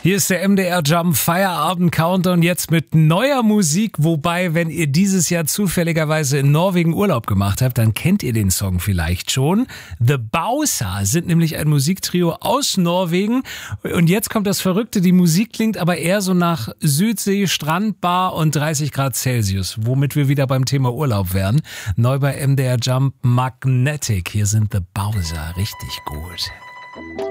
Hier ist der MDR Jump Feierabend Countdown jetzt mit neuer Musik. Wobei, wenn ihr dieses Jahr zufälligerweise in Norwegen Urlaub gemacht habt, dann kennt ihr den Song vielleicht schon. The Bausa sind nämlich ein Musiktrio aus Norwegen. Und jetzt kommt das Verrückte, die Musik klingt aber eher so nach Südsee, Strandbar und 30 Grad Celsius, womit wir wieder beim Thema Urlaub wären. Neu bei MDR Jump Magnetic. Hier sind The Bausa richtig gut.